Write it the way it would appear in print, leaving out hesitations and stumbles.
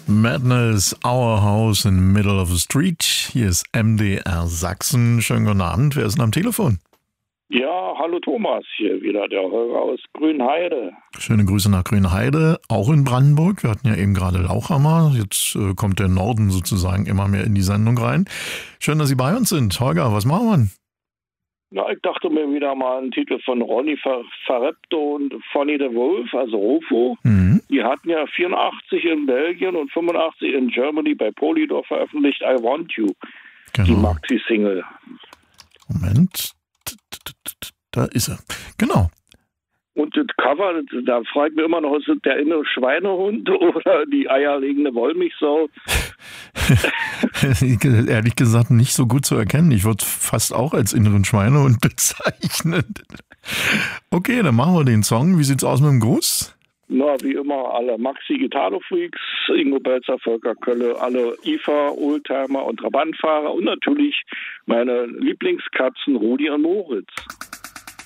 Madness, Our House in the Middle of the Street. Hier ist MDR Sachsen. Schönen guten Abend. Wer ist denn am Telefon? Ja, hallo Thomas, hier wieder der Holger aus Grünheide. Schöne Grüße nach Grünheide, auch in Brandenburg. Wir hatten ja eben gerade Lauchhammer. Jetzt kommt der Norden sozusagen immer mehr in die Sendung rein. Schön, dass Sie bei uns sind. Holger, was machen wir denn? Na, ich dachte mir wieder mal einen Titel von Ronny Farepto und Fonny de Wolf, also Rofo. Die hatten ja 84 in Belgien und 85 in Germany bei Polydor veröffentlicht I Want You, die Maxi-Single. Moment, da ist er. Genau. Und das Cover, da frage ich mich immer noch, ist es der innere Schweinehund oder die eierlegende Wollmilchsau? Ehrlich gesagt nicht so gut zu erkennen. Ich würde es fast auch als inneren Schweinehund bezeichnen. Okay, dann machen wir den Song. Wie sieht's aus mit dem Gruß? Na, wie immer, alle Maxi-Italo-Freaks, Ingo Belzer, Volker Kölle, alle IFA, Oldtimer und Trabantfahrer und natürlich meine Lieblingskatzen Rudi und Moritz.